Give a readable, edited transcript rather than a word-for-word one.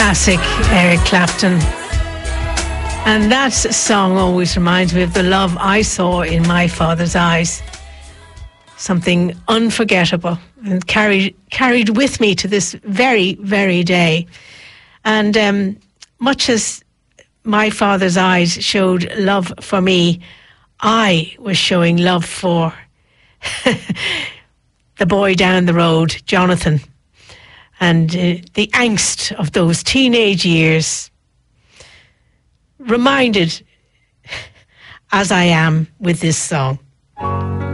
classic, Eric Clapton. And that song always reminds me of the love I saw in my father's eyes. Something unforgettable, and carried with me to this very, very day. And much as my father's eyes showed love for me, I was showing love for the boy down the road, Jonathan, and the angst of those teenage years. Reminded as I am with this song.